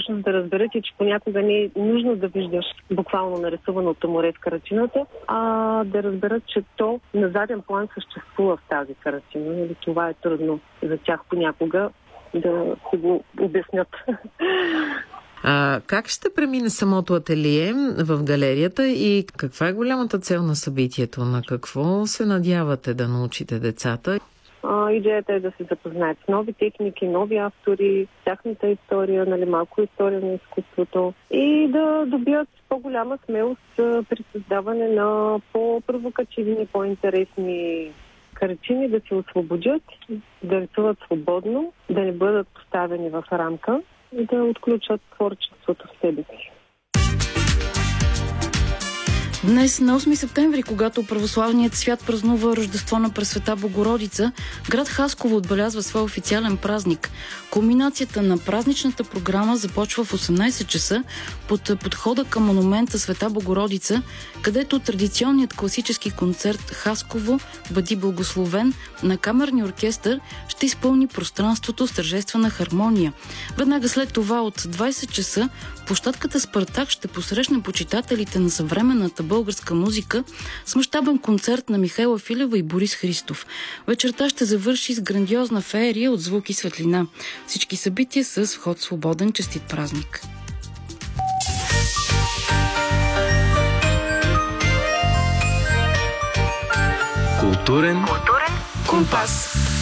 всъщност да разберете, че понякога не е нужно да виждаш буквално нарисуваното море в картината, а да разберат, че то на заден план съществува в тази картина. Нали? Това е трудно за тях понякога да си го обяснят. Как ще премине самото ателие в галерията и каква е голямата цел на събитието? На какво се надявате да научите децата? Идеята е да се запознаят с нови техники, нови автори, тяхната история, нали, малко история на изкуството и да добият по-голяма смелост при създаване на по-провокативни, по-интересни картини, да се освободят, да рисуват свободно, да не бъдат поставени в рамка и да отключат творчеството в себе си. Днес, на 8 септември, когато православният свят празнува Рождество на Пресвета Богородица, град Хасково отбелязва свой официален празник. Кулминацията на празничната програма започва в 18 часа под подхода към монумента Света Богородица, където традиционният класически концерт Хасково "Бъди благословен" на камерния оркестър ще изпълни пространството с тържествена хармония. Веднага след това от 20 часа площадката Спартак ще посрещне почитателите на съвременната българска музика с мащабен концерт на Михаела Филева и Борис Христов. Вечерта ще завърши с грандиозна феерия от звук и светлина. Всички събития с вход свободен. Честит празник! Културен компас.